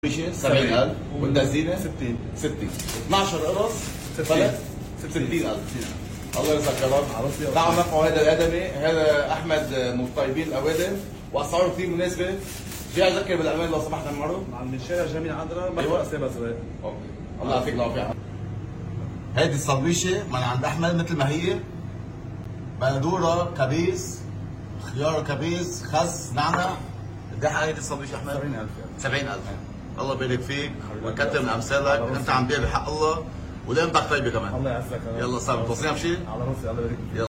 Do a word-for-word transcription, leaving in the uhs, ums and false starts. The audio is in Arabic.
صبيشه سبعين ألف والدزينه ستين ستين اثنعش قرص ستين ستين ألف. الله يرزقك يا رب. دعم نفعه هذا الادمي. هذا احمد من طيبين الاوادم واسعاره كثير مناسبه. جاي اذكر بالامان لو سمحت المره من شارع جميل عندنا ما أيوة. سابع سواق. اوكي الله يعطيك العافيه. هيدي الصبيشه من عند احمد مثل ما هي، بندوره كبيس، خيار كبيس، خس، نعنع. قد ايه هيدي الصبيشه احمد؟ سبعين ألف. سبعين ألف. الله يبارك فيك ويكثر من امثالك. انت عم تبيع بحق الله ولقيمتك طيبه كمان. الله يعزك. يلا صار توصينا بشيء؟ على راسي. الله يبارك فيك.